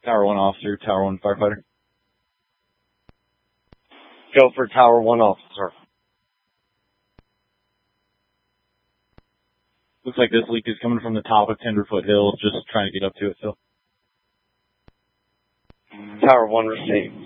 Tower 1 officer, Tower 1 firefighter. Go for Tower 1 officer. Looks like this leak is coming from the top of Tenderfoot Hill, just trying to get up to it, Phil. Tower 1 received.